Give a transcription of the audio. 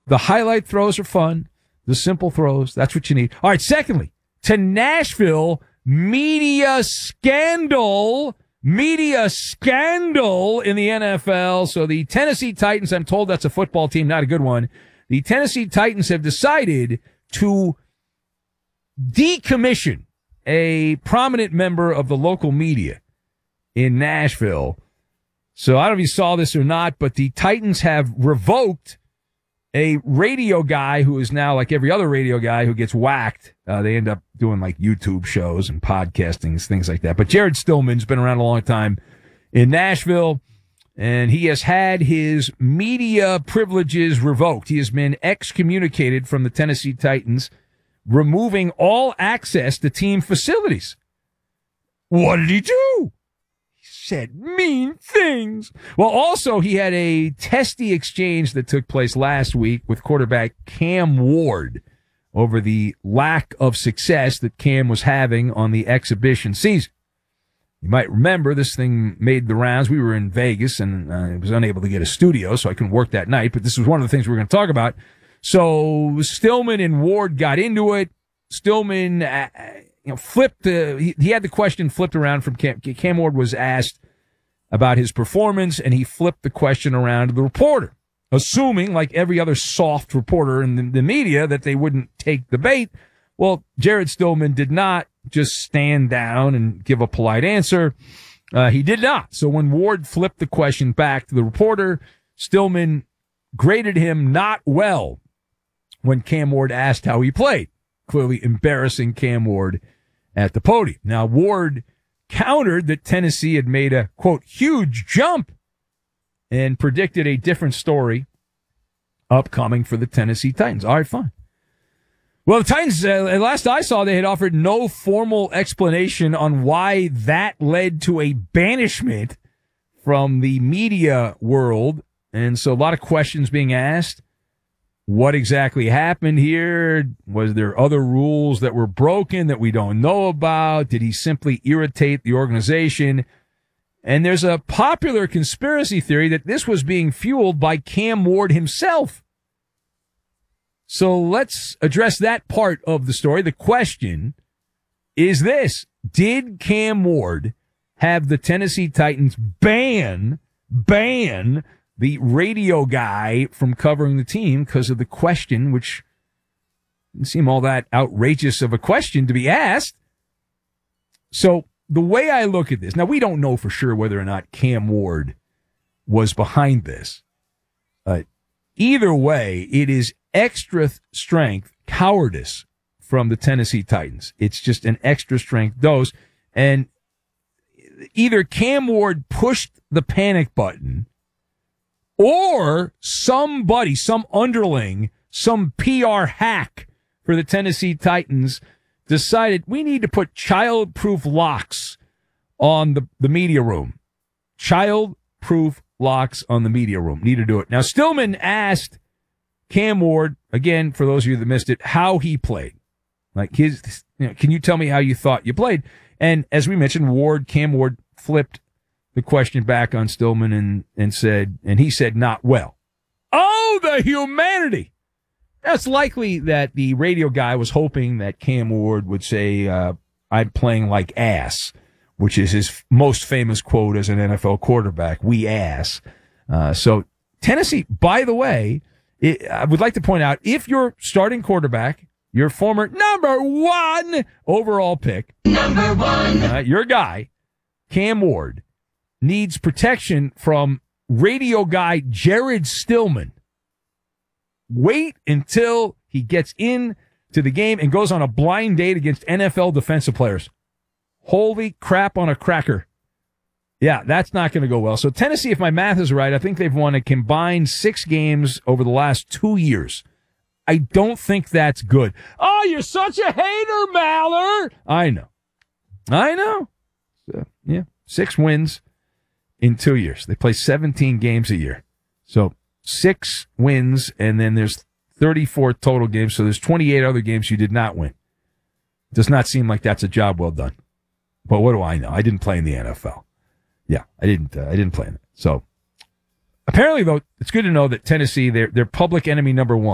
The highlight throws are fun. The simple throws, that's what you need. All right, secondly, to Nashville, media scandal in the NFL. So the Tennessee Titans, I'm told that's a football team, not a good one. The Tennessee Titans have decided to decommission a prominent member of the local media in Nashville. So I don't know if you saw this or not, but the Titans have revoked a radio guy who is now like every other radio guy who gets whacked. They end up doing like YouTube shows and podcasting, things like that. But Jared Stillman's been around a long time in Nashville, and he has had his media privileges revoked. He has been excommunicated from the Tennessee Titans, removing all access to team facilities. What did he do? Said mean things. Well, also, he had a testy exchange that took place last week with quarterback Cam Ward over the lack of success that Cam was having on the exhibition season. You might remember this thing made the rounds. We were in Vegas, and I was unable to get a studio, so I couldn't work that night, but this was one of the things we were going to talk about. So Stillman and Ward got into it. Stillman flipped he had the question flipped around from Cam. Cam Ward was asked about his performance, and he flipped the question around to the reporter, assuming, like every other soft reporter in the media, that they wouldn't take the bait. Well, Jared Stillman did not just stand down and give a polite answer. He did not. So when Ward flipped the question back to the reporter, Stillman graded him not well when Cam Ward asked how he played, clearly embarrassing Cam Ward at the podium. Now, Ward countered that Tennessee had made a, quote, huge jump and predicted a different story upcoming for the Tennessee Titans. All right, fine. Well, the Titans, last I saw, they had offered no formal explanation on why that led to a banishment from the media world. And so a lot of questions being asked. What exactly happened here? Was there other rules that were broken that we don't know about? Did he simply irritate the organization? And there's a popular conspiracy theory that this was being fueled by Cam Ward himself. So let's address that part of the story. The question is this: did Cam Ward have the Tennessee Titans ban the radio guy from covering the team because of the question, which didn't seem all that outrageous of a question to be asked? So the way I look at this, now we don't know for sure whether or not Cam Ward was behind this. Either way, it is extra strength cowardice from the Tennessee Titans. It's just an extra strength dose. And either Cam Ward pushed the panic button, or somebody, some underling, some PR hack for the Tennessee Titans decided we need to put child-proof locks on the media room. Child-proof locks on the media room. Need to do it. Now, Stillman asked Cam Ward, again, for those of you that missed it, how he played. Like, can you tell me how you thought you played? And as we mentioned, Cam Ward flipped the question back on Stillman and he said not well. Oh, the humanity! Now, it's likely that the radio guy was hoping that Cam Ward would say, I'm playing like ass, which is his most famous quote as an NFL quarterback, we ass. So Tennessee, by the way, I would like to point out, if your starting quarterback, your former number one overall pick, your guy, Cam Ward, needs protection from radio guy Jared Stillman, wait until he gets into the game and goes on a blind date against NFL defensive players. Holy crap on a cracker. Yeah, that's not going to go well. So Tennessee, if my math is right, I think they've won a combined 6 games over the last 2 years. I don't think that's good. Oh, you're such a hater, Maller. I know. So, yeah, 6 wins in 2 years. They play 17 games a year. So 6 wins, and then there's 34 total games. So there's 28 other games you did not win. Does not seem like that's a job well done. But what do I know? I didn't play in the NFL. Yeah, I didn't play in it. So apparently, though, it's good to know that Tennessee, they're public enemy number one.